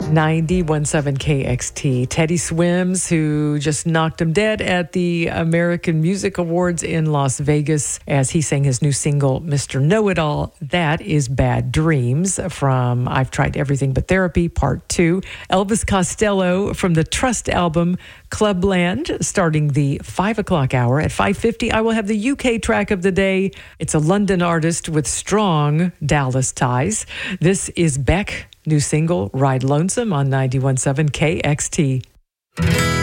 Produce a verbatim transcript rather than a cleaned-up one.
ninety-one point seven K X T. Teddy Swims, who just knocked him dead at the American Music Awards in Las Vegas as he sang his new single, Mister Know-It-All. That is Bad Dreams from I've Tried Everything But Therapy, Part two. Elvis Costello from the Trust album, Clubland, starting the five o'clock hour. At five fifty, I will have the U K track of the day. It's a London artist with strong Dallas ties. This is Beck. New single, Ride Lonesome on ninety-one point seven K X T.